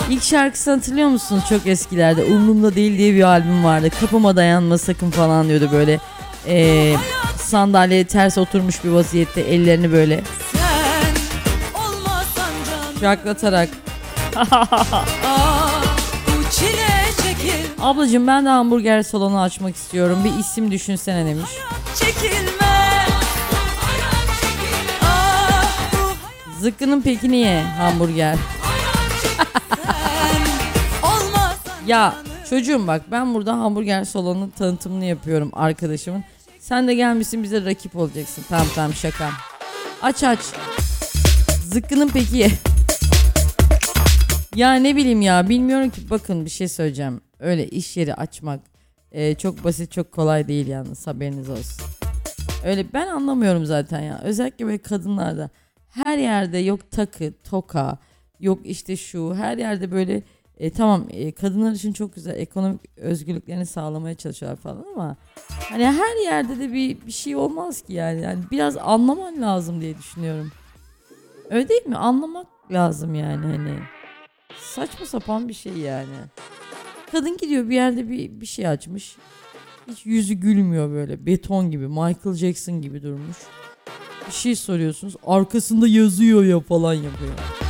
İlk şarkısını hatırlıyor musunuz? Çok eskilerde Umrumda Değil diye bir albüm vardı. Kapıma dayanma sakın falan diyordu böyle. Sandalyeye ters oturmuş bir vaziyette ellerini böyle şaklatarak. Ablacığım ben de hamburger salonu açmak istiyorum. Bir isim düşünsene demiş. Zıkkının pekini ye hamburger. Ya çocuğum bak ben burada hamburger salonunun tanıtımını yapıyorum arkadaşımın. Sen de gelmişsin bize rakip olacaksın. Tamam şaka. Aç. Zıkkının peki ye. Ya ne bileyim ya bilmiyorum ki bakın bir şey söyleyeceğim. Öyle iş yeri açmak çok basit çok kolay değil yalnız haberiniz olsun. Öyle ben anlamıyorum zaten ya. Özellikle böyle kadınlarda her yerde yok takı, toka, yok işte şu her yerde böyle tamam kadınlar için çok güzel ekonomik özgürlüklerini sağlamaya çalışıyorlar falan ama hani her yerde de bir şey olmaz ki yani biraz anlaman lazım diye düşünüyorum. Öyle değil mi? Anlamak lazım yani hani. Saçma sapan bir şey yani. Kadın gidiyor bir yerde bir şey açmış. Hiç yüzü gülmüyor böyle. Beton gibi. Michael Jackson gibi durmuş. Bir şey soruyorsunuz. Arkasında yazıyor ya falan yapıyor.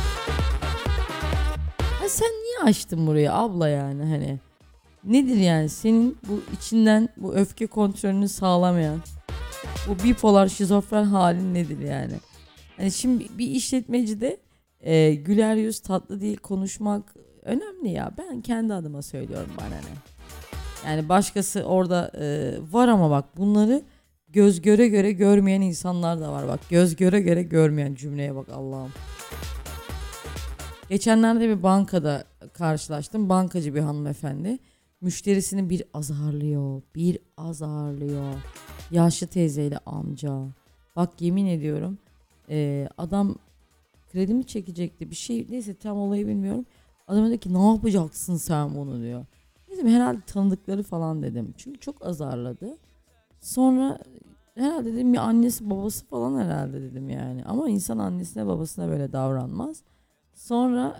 Ha sen niye açtın burayı abla yani hani? Nedir yani senin bu içinden bu öfke kontrolünü sağlamayan bu bipolar şizofren halin nedir yani? Hani şimdi bir işletmecide güler yüz tatlı değil konuşmak önemli ya. Ben kendi adıma söylüyorum bana ne. Yani başkası orada var ama bak bunları göz göre göre görmeyen insanlar da var. Bak göz göre göre görmeyen cümleye bak Allah'ım. Geçenlerde bir bankada karşılaştım. Bankacı bir hanımefendi. Müşterisini bir azarlıyor. Yaşlı teyzeyle amca. Bak yemin ediyorum adam kredi mi çekecekti bir şey neyse tam olayı bilmiyorum. Adam dedi ki ne yapacaksın sen bunu diyor. Dedim herhalde tanıdıkları falan dedim. Çünkü çok azarladı. Sonra herhalde dedim bir annesi babası falan herhalde dedim yani. Ama insan annesine babasına böyle davranmaz. Sonra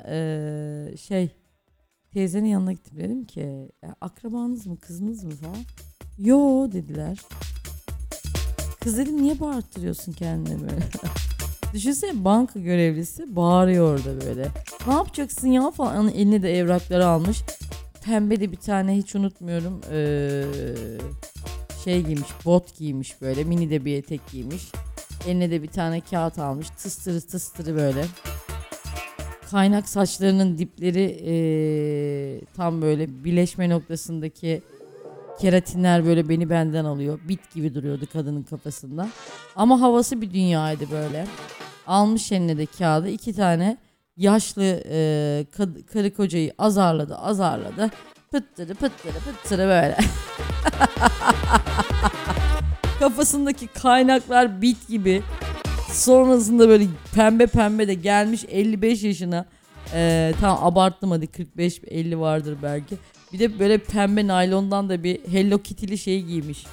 teyzenin yanına gittim dedim ki akrabanız mı kızınız mı falan. Yo dediler. Kız dedim niye bağırttırıyorsun kendini böyle. Düşünsene banka görevlisi bağırıyor orada böyle. Ne yapacaksın ya falan. Eline de evrakları almış. Pembe de bir tane hiç unutmuyorum. Giymiş bot giymiş böyle. Mini de bir etek giymiş. Eline de bir tane kağıt almış. Tыстırı böyle. Kaynak saçlarının dipleri tam böyle birleşme noktasındaki keratinler böyle beni benden alıyor. Bit gibi duruyordu kadının kafasında. Ama havası bir dünyaydı böyle. Almış eline de kağıdı. 2 tane yaşlı karı kocayı azarladı. Pıttırı böyle. Kafasındaki kaynaklar bit gibi. Sonrasında böyle pembe de gelmiş 55 yaşına. Tamam abarttım hadi 45-50 vardır belki. Bir de böyle pembe naylondan da bir Hello Kitty'li şey giymiş.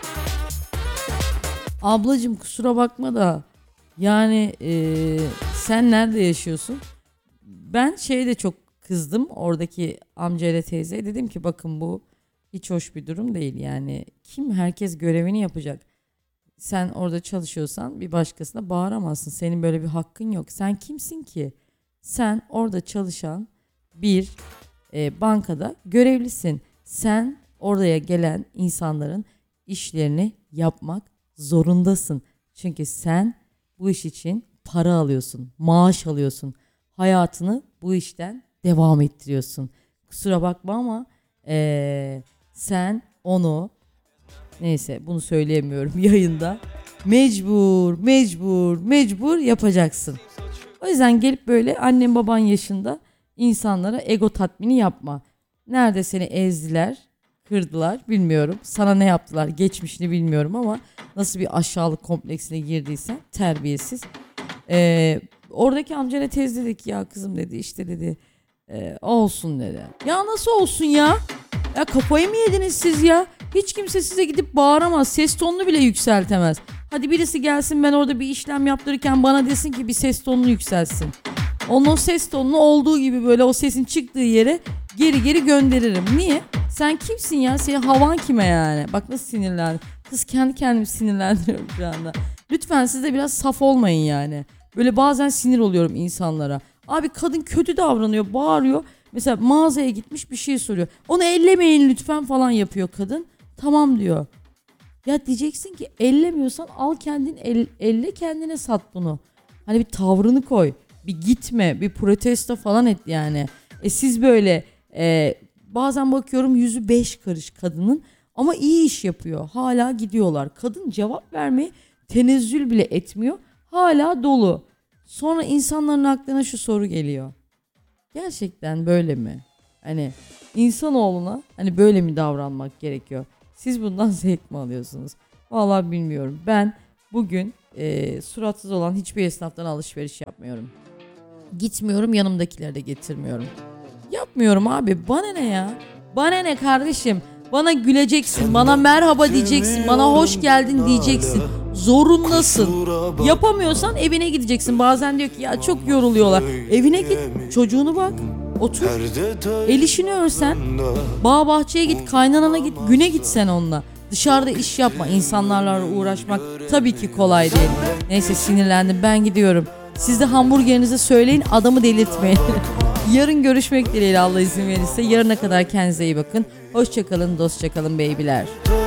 Ablacığım kusura bakma da yani sen nerede yaşıyorsun? Ben de çok kızdım oradaki amcayla teyzeye. Dedim ki bakın bu hiç hoş bir durum değil yani. Herkes görevini yapacak. Sen orada çalışıyorsan bir başkasına bağıramazsın. Senin böyle bir hakkın yok. Sen kimsin ki? Sen orada çalışan bir bankada görevlisin. Sen oraya gelen insanların işlerini yapmak zorundasın. Çünkü sen bu iş için para alıyorsun, maaş alıyorsun. Hayatını bu işten devam ettiriyorsun. Kusura bakma ama sen onu neyse bunu söyleyemiyorum yayında. Mecbur yapacaksın. O yüzden gelip böyle annen baban yaşında insanlara ego tatmini yapma. Nerede seni ezdiler, kırdılar bilmiyorum. Sana ne yaptılar geçmişini bilmiyorum ama nasıl bir aşağılık kompleksine girdiysen terbiyesiz. Oradaki amcayla teyze dedi ki ya kızım dedi işte dedi olsun dedi. Ya nasıl olsun ya? Ya kafayı mı yediniz siz ya? Hiç kimse size gidip bağıramaz. Ses tonunu bile yükseltemez. Hadi birisi gelsin ben orada bir işlem yaptırırken bana desin ki bir ses tonunu yükselsin. Onun o ses tonunu olduğu gibi böyle o sesin çıktığı yere geri geri gönderirim. Niye? Sen kimsin ya? Senin havan kime yani? Bak nasıl sinirlendim. Kız kendi kendimi sinirlendiriyorum şu anda. Lütfen siz de biraz saf olmayın yani. Böyle bazen sinir oluyorum insanlara. Abi kadın kötü davranıyor, bağırıyor. Mesela mağazaya gitmiş bir şey soruyor. Onu ellemeyin lütfen falan yapıyor kadın. Tamam diyor. Ya diyeceksin ki ellemiyorsan al kendin elle kendine sat bunu. Hani bir tavrını koy. Bir gitme, bir protesto falan et yani. Siz böyle bazen bakıyorum yüzü 5 karış kadının ama iyi iş yapıyor. Hala gidiyorlar. Kadın cevap vermeyi tenezzül bile etmiyor. Hala dolu. Sonra insanların aklına şu soru geliyor. Gerçekten böyle mi? Hani insanoğluna hani böyle mi davranmak gerekiyor? Siz bundan zevk mi alıyorsunuz? Vallahi bilmiyorum. Ben bugün suratsız olan hiçbir esnaftan alışveriş yapmıyorum. Gitmiyorum, yanımdakileri de getirmiyorum. Yapmıyorum abi. Bana ne ya? Bana ne kardeşim? Bana güleceksin, bana merhaba diyeceksin, bana hoş geldin diyeceksin. Zorundasın. Yapamıyorsan evine gideceksin. Bazen diyor ki ya çok yoruluyorlar. Evine git, çocuğunu bak. Otur. El işini örsen. Bağ bahçeye git, kaynanana git, güne git sen onunla. Dışarıda iş yapma. İnsanlarla uğraşmak tabii ki kolay değil. Neyse sinirlendim, ben gidiyorum. Siz de hamburgerinizi söyleyin, adamı delirtmeyin. Yarın görüşmek dileğiyle Allah izin verirse. Yarına kadar kendinize iyi bakın. Hoşçakalın, dostça kalın beybiler.